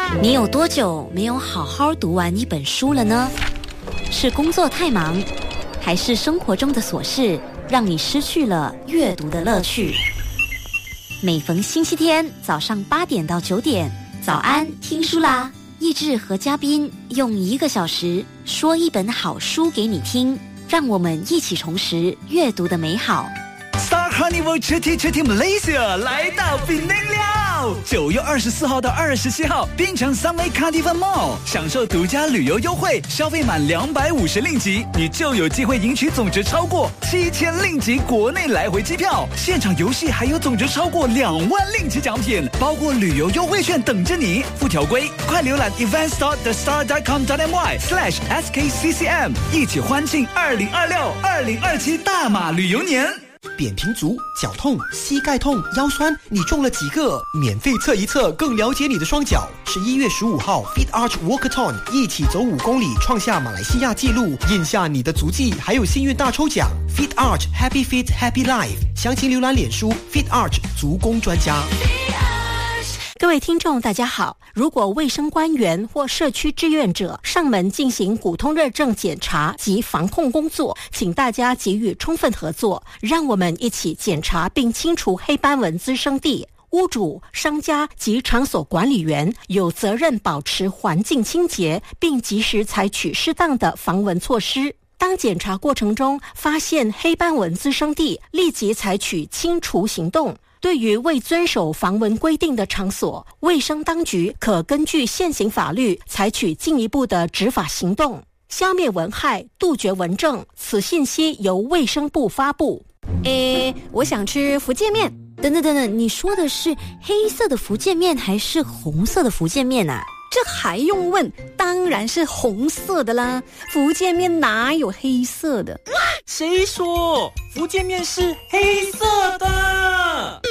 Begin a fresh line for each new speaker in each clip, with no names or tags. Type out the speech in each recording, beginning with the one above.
你有多久没有好好读完一本书了呢？是工作太忙，还是生活中的琐事让你失去了阅读的乐趣？每逢星期天早上8点到9点，早安听书啦！益智和嘉宾用1个小时说一本好书给你听，让我们一起重拾阅读的美好。
Star Carnival Cuti Malaysia 来到槟城了！9月24号到27号，槟城 Sunway Carnival Mall 享受独家旅游优惠，消费满250令吉，你就有机会赢取总值超过7000令吉国内来回机票，现场游戏还有总值超过2万令吉奖品，包括旅游优惠券等着你。附条规，快浏览 events.thestar.com.my/skccm， 一起欢庆2026-2027大马旅游年。
扁平足、脚痛、膝盖痛、腰酸，你中了几个？免费测一测，更了解你的双脚。11月15号 Fit Arch Walkathon 一起走5公里，创下马来西亚纪录，印下你的足迹，还有幸运大抽奖。Fit Arch Happy Fit Happy Life， 详情浏览脸书 Fit Arch 足工专家。
各位听众大家好，如果卫生官员或社区志愿者上门进行骨痛热症检查及防控工作，请大家给予充分合作，让我们一起检查并清除黑斑纹滋生地。屋主、商家及场所管理员有责任保持环境清洁，并及时采取适当的防蚊措施。当检查过程中发现黑斑纹滋生地，立即采取清除行动。对于未遵守防蚊规定的场所，卫生当局可根据现行法律采取进一步的执法行动，消灭蚊害，杜绝蚊症。此信息由卫生部发布。
我想吃福建面。等等，你说的是黑色的福建面还是红色的福建面啊？
这还用问？当然是红色的啦！福建面哪有黑色的？
谁说福建面是黑色的？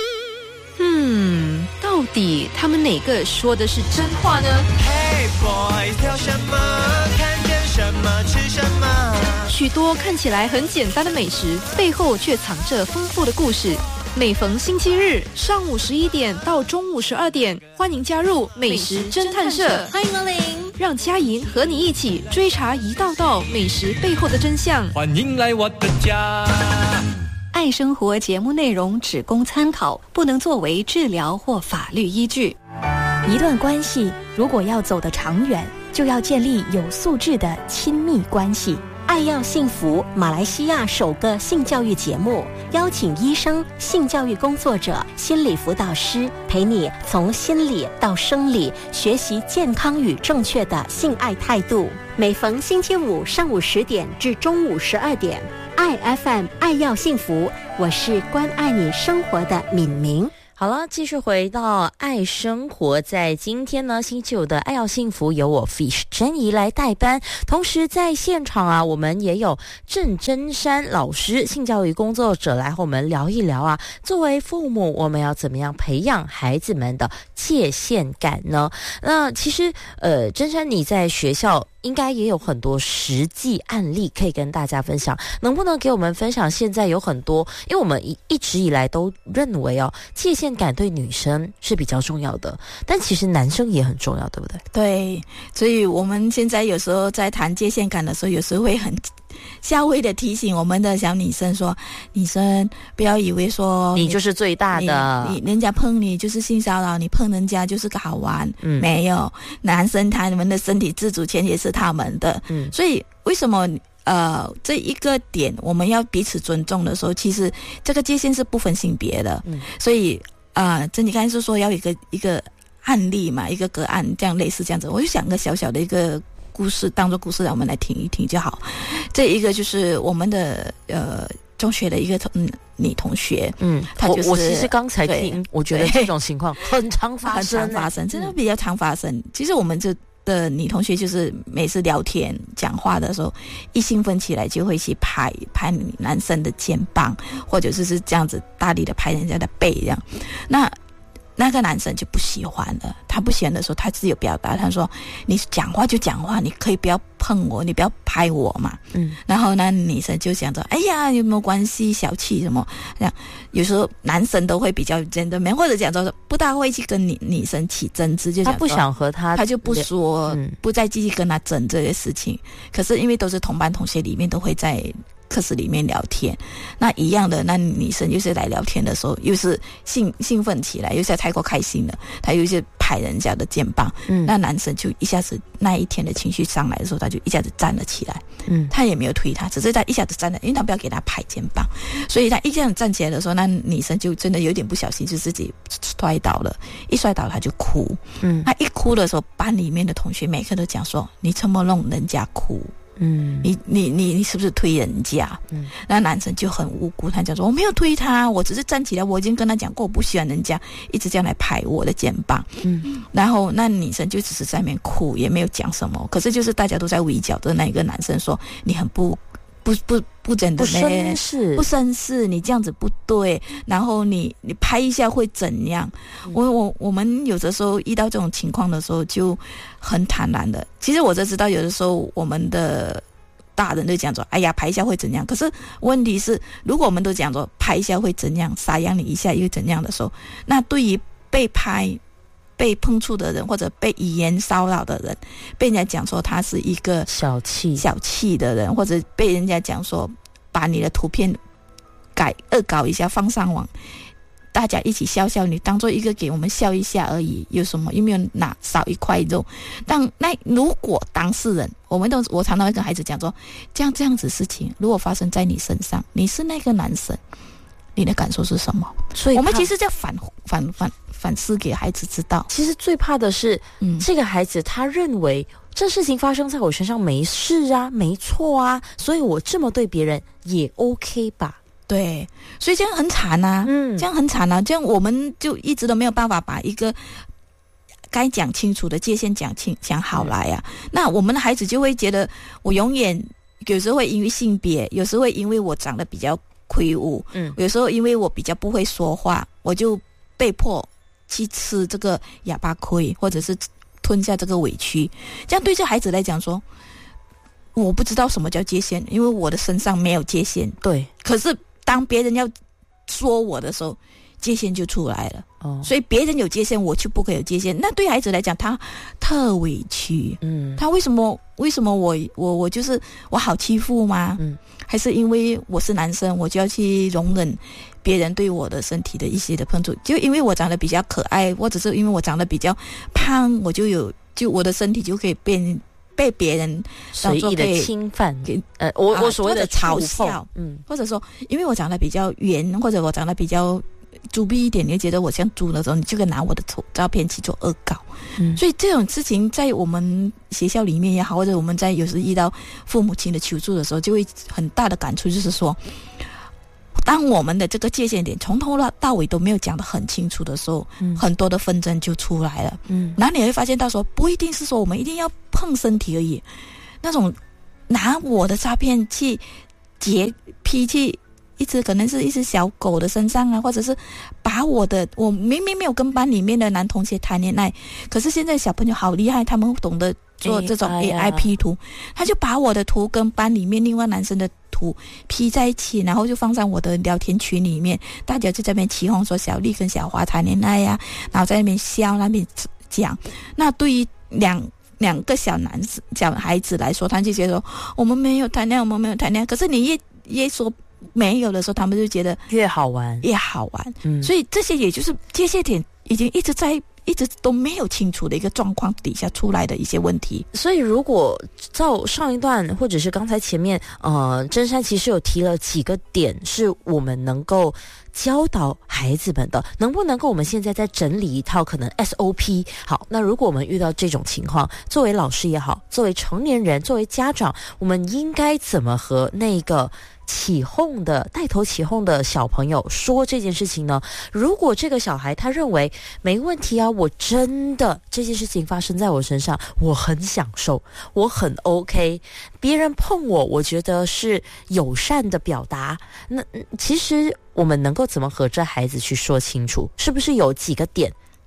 到底他们哪个说的是真话呢？
Hey boys， 挑什么？看见什么吃什么？
许多看起来很简单的美食，背后却藏着丰富的故事。每逢星期日上午11点到中午12点，欢迎加入美食侦探社，
欢迎光临，
让佳莹和你一起追查一道道美食背后的真相。
欢迎来我的家。
爱生活节目内容只供参考，不能作为治疗或法律依据。
一段关系如果要走得长远，就要建立有素质的亲密关系。爱要幸福，马来西亚首个性教育节目，邀请医生、性教育工作者、心理辅导师，陪你从心理到生理，学习健康与正确的性爱态度。每逢星期五上午10点至中午12点，爱 FM 爱要幸福，我是关爱你生活的敏明。
好了，继续回到爱生活。在今天呢，星期五的爱要幸福由我 Fish 珍怡来代班，同时在现场啊，我们也有郑真山老师，性教育工作者来和我们聊一聊啊，作为父母我们要怎么样培养孩子们的界限感呢？那其实真山你在学校应该也有很多实际案例可以跟大家分享，能不能给我们分享？现在有很多，因为我们一直以来都认为界限感对女生是比较重要的，但其实男生也很重要，对不对？
对，所以我们现在有时候在谈界限感的时候，有时候会很稍微的提醒我们的小女生说，女生不要以为说
你就是最大的，
你人家碰你就是性骚扰，你碰人家就是个好玩。没有，男生他们的身体自主权也是他们的。所以为什么这一个点我们要彼此尊重的时候，其实这个界限是不分性别的。所以这你刚才是说要一个案例嘛，一个个案，这样类似这样子，我就想个小小的一个故事，当做故事让我们来听一听就好。这一个就是我们的中学的一个女同学，她就是
我其实刚才听，我觉得这种情况很常发生，
很常发生，真的比较常发生。其实我们的女同学就是每次聊天讲话的时候，一兴奋起来就会去拍男生的肩膀，或者是这样子大力的拍人家的背这样。那那个男生就不喜欢了，他不喜欢的时候，他自己有表达，他说：“你讲话就讲话，你可以不要碰我，你不要拍我嘛。”然后呢，女生就想着：“哎呀，有没有关系？小气什么？”这样有时候男生都会比较 gentleman， 或者讲说不大会去跟女生起争执，就讲
他不想和他
就不说，不再继续跟他争这个事情。可是因为都是同班同学，里面都会在课室里面聊天，那一样的，那女生又是来聊天的时候，又是兴奋起来，又是太过开心了，她又是拍人家的肩膀，那男生就一下子那一天的情绪上来的时候，他就一下子站了起来，他也没有推他，只是他一下子站了，因为他不要给他拍肩膀，所以他一这样站起来的时候，那女生就真的有点不小心，就自己摔倒了，一摔倒他就哭，他一哭的时候，班里面的同学每个都讲说：“你怎么弄人家哭？”你是不是推人家？那男生就很无辜，他讲说：“我没有推他，我只是站起来，我已经跟他讲过，我不喜欢人家一直这样来拍我的肩膀。”然后那女生就只是在那边哭，也没有讲什么。可是就是大家都在围剿的那个男生说：“你很不真的
绅士，
不绅士，你这样子不对。然后你拍一下会怎样？”我们有的时候遇到这种情况的时候就很坦然的。其实我就知道，有的时候我们的大人就讲说：“哎呀，拍一下会怎样？”可是问题是，如果我们都讲说拍一下会怎样，撒养你一下又怎样的时候，那对于被拍、被碰触的人，或者被语言骚扰的人，被人家讲说他是一个小气的人，或者被人家讲说把你的图片恶搞一下放上网，大家一起笑笑，你当做一个给我们笑一下而已，有什么？有没有拿少一块肉？如果当事人，我常常会跟孩子讲说，这样子事情如果发生在你身上，你是那个男生，你的感受是什么？所以我们其实在反思给孩子知道。
其实最怕的是，这个孩子他认为这事情发生在我身上没事啊，没错啊，所以我这么对别人也 OK 吧？
对，所以这样很惨啊，这样很惨啊，这样我们就一直都没有办法把一个该讲清楚的界限讲好来啊。那我们的孩子就会觉得，我永远有时候会因为性别，有时候会因为我长得比较魁梧，有时候因为我比较不会说话，我就被迫去吃这个哑巴亏，或者是吞下这个委屈。这样对这孩子来讲说，我不知道什么叫界限，因为我的身上没有界限。对，可是当别人要说我的时候，界限就出来了。所以别人有界限，我就不可以有界限。那对孩子来讲，他特委屈。他为什么我就是我好欺负吗？还是因为我是男生，我就要去容忍别人对我的身体的一些的碰触？就因为我长得比较可爱，或者是因为我长得比较胖，我就我的身体就可以被别人
随意的侵犯，我所谓的嘲笑，
或者说因为我长得比较圆，或者我长得比较猪逼一点，你就觉得我像猪的时候，你就可以拿我的照片去做恶搞。所以这种事情在我们学校里面也好，或者我们在有时遇到父母亲的求助的时候，就会很大的感触，就是说，当我们的这个界限点从头到尾都没有讲得很清楚的时候，很多的纷争就出来了。然后你会发现到说，不一定是说我们一定要碰身体而已，那种拿我的照片去截批去可能是一只小狗的身上啊，或者是把我明明没有跟班里面的男同学谈恋爱，可是现在小朋友好厉害，他们懂得做这种 AI P 图，他就把我的图跟班里面另外男生的图 P 在一起，然后就放上我的聊天群里面，大家就在那边起哄说小丽跟小华谈恋爱呀，然后在那边笑，那边讲。那对于两个小孩子来说，他就觉得说我们没有谈恋爱，可是你越说没有的时候，他们就觉得
越好玩。
所以这些也就是界限点已经一直都没有清楚的一个状况底下出来的一些问题。
所以如果照上一段或者是刚才前面真山其实有提了几个点是我们能够教导孩子们的，能不能够我们现在再整理一套可能 SOP。 好，那如果我们遇到这种情况，作为老师也好，作为成年人，作为家长，我们应该怎么和那个带头起哄的小朋友说这件事情呢？如果这个小孩他认为没问题啊，我真的这件事情发生在我身上，我很享受，我很 OK， 别人碰我觉得是友善的表达，那其实我们能够怎么和这孩子去说清楚？是不是有几个点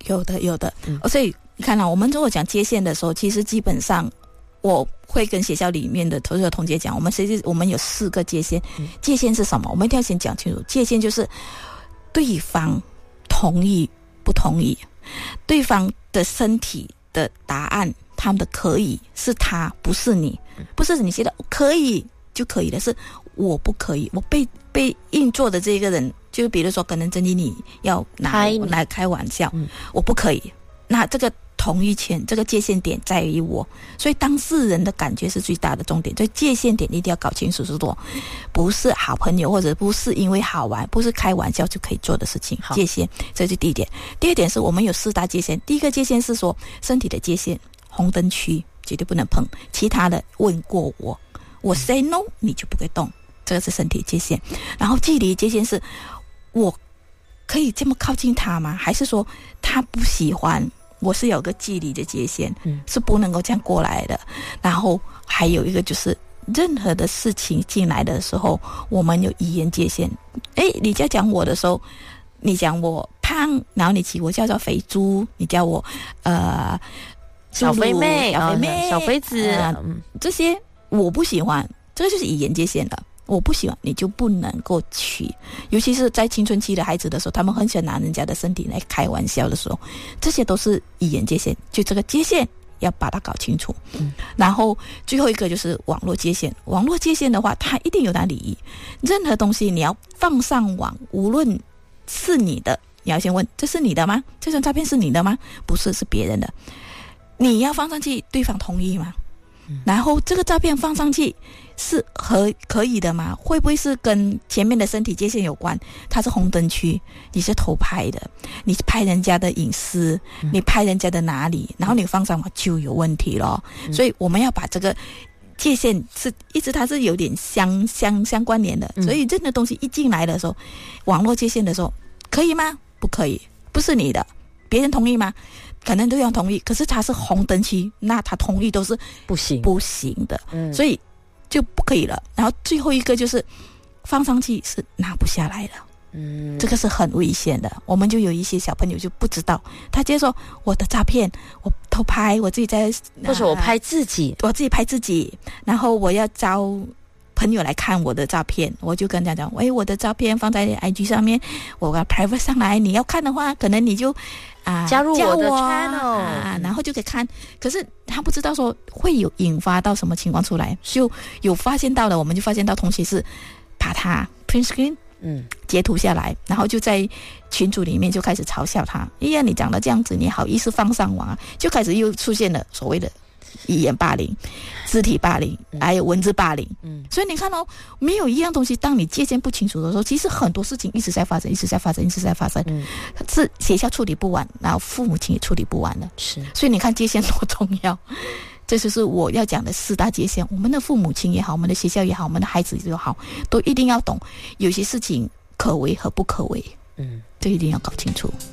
有的。所以你看我们如果讲界限的时候，其实基本上我会跟学校里面的所有同学讲，我们有4个界限。界限是什么？我们一定要先讲清楚。界限就是对方同意不同意，对方的身体的答案，他们的可以是他，不是你，不是你觉得可以就可以的，是我不可以。我被硬做的这个人，就比如说可能珍妮你要拿来开玩笑，我不可以。那这个同意权，这个界限点在于我，所以当事人的感觉是最大的重点。所以界限点一定要搞清楚，是说不是好朋友，或者不是因为好玩，不是开玩笑就可以做的事情。界限，这是第一点。第二点是我们有4大界限。第一个界限是说身体的界限，红灯区绝对不能碰，其他的问过我 say no 你就不可以动，这个是身体界限。然后距离界限是我可以这么靠近他吗？还是说他不喜欢？我是有个距离的界限，是不能够这样过来的。然后还有一个就是任何的事情进来的时候，我们有语言界限。你在讲我的时候，你讲我胖，然后你起我叫做肥猪，你叫我
小肥妹、小肥子，
这些我不喜欢，这个就是语言界限了。我不喜欢你就不能够娶，尤其是在青春期的孩子的时候，他们很喜欢拿人家的身体来开玩笑的时候，这些都是语言界限，就这个界限要把它搞清楚。然后最后一个就是网络界限。网络界限的话，它一定有它礼仪，任何东西你要放上网，无论是你的，你要先问这是你的吗？这张照片是你的吗？不是，是别人的。你要放上去，对方同意吗？然后这个照片放上去是可以的吗？会不会是跟前面的身体界限有关？它是红灯区，你是偷拍的，你拍人家的隐私，你拍人家的哪里，然后你放上网就有问题了。所以我们要把这个界限是一直它是有点相关联的。所以这个东西一进来的时候，网络界限的时候，可以吗？不可以，不是你的，别人同意吗？可能都要同意，可是他是红灯区，那他同意都是不行的，所以就不可以了。然后最后一个就是放上去是拿不下来的，这个是很危险的。我们就有一些小朋友就不知道，他接受我的照片，我偷拍，我自己在，
或者我拍自己，
我自己拍自己，然后我要招朋友来看我的照片，我就跟他讲，我的照片放在 IG 上面，我把 private 上来，你要看的话，可能你就
加入我的 channel
然后就可以看。可是他不知道说会有引发到什么情况出来，就有发现到了，我们就发现到同学是把他 print screen 截图下来，然后就在群组里面就开始嘲笑他，呀你长得这样子，你好意思放上网啊？就开始又出现了所谓的语言霸凌、肢体霸凌，还有文字霸凌。所以你看没有一样东西，当你界限不清楚的时候，其实很多事情一直在发生，是学校处理不完，然后父母亲也处理不完了。是，所以你看界限多重要。这就是我要讲的4大界限。我们的父母亲也好，我们的学校也好，我们的孩子也好，都一定要懂，有些事情可为和不可为，这一定要搞清楚。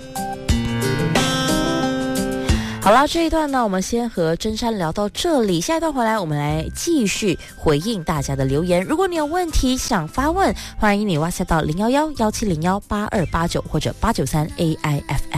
好了，这一段呢，我们先和真山聊到这里。下一段回来，我们来继续回应大家的留言。如果你有问题想发问，欢迎你WhatsApp到011-1701-8289或者893 AIFM。